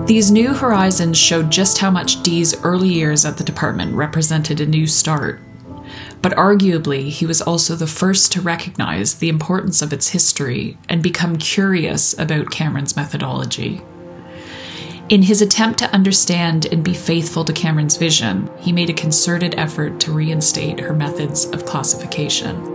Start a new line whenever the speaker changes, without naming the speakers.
These new horizons showed just how much Dee's early years at the department represented a new start. But arguably, he was also the first to recognize the importance of its history and become curious about Cameron's methodology. In his attempt to understand and be faithful to Cameron's vision, he made a concerted effort to reinstate her methods of classification.